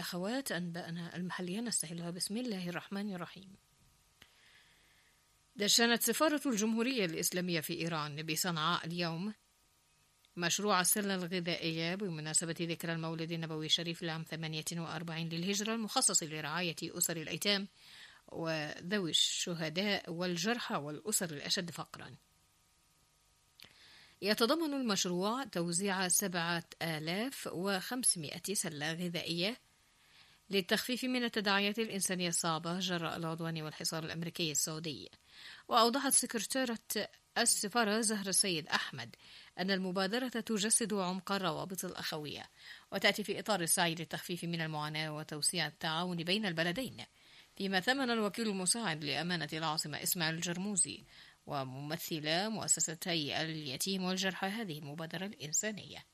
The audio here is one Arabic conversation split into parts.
والأخوات، أنبأنا المحلية نستهلها بسم الله الرحمن الرحيم. دشنت سفارة الجمهورية الإسلامية في إيران بصنعاء اليوم مشروع السلة الغذائية بمناسبة ذكرى المولد النبوي الشريف لعام 48 للهجرة المخصص لرعاية أسر الأيتام وذوي الشهداء والجرحى والأسر الأشد فقرا. يتضمن المشروع توزيع 7500 سلة غذائية للتخفيف من التداعيات الإنسانية الصعبة جراء العدوان والحصار الأمريكي السعودي. وأوضحت سكرتيرة السفارة زهرة السيد أحمد أن المبادرة تجسد عمق الروابط الأخوية وتأتي في إطار السعي للتخفيف من المعاناة وتوسيع التعاون بين البلدين، فيما ثمن الوكيل المساعد لأمانة العاصمة إسماعيل الجرموزي وممثلة مؤسستي اليتيم والجرحى هذه المبادرة الإنسانية.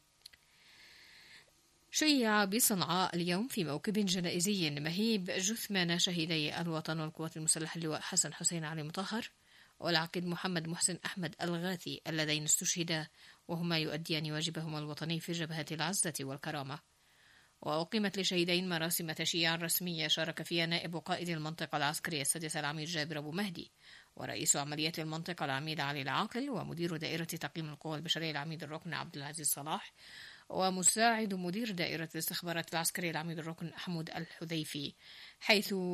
شيع بصنعاء اليوم في موكب جنائزي مهيب جثمان شهيدي الوطن والقوات المسلحة اللواء حسن حسين علي مطهر والعقيد محمد محسن أحمد الغاثي اللذين استشهدا وهما يؤديان واجبهما الوطني في جبهة العزة والكرامة. وأقيمت لشهيدين مراسم تشييع رسمية شارك فيها نائب قائد المنطقة العسكرية السادس العميد جابر أبو مهدي ورئيس عمليات المنطقة العميد علي العاقل ومدير دائرة تقييم القوى البشرية العميد الركن عبد العزيز صلاح ومساعد مدير دائرة الاستخبارات العسكرية العميد الركن حمود الحذيفي، حيث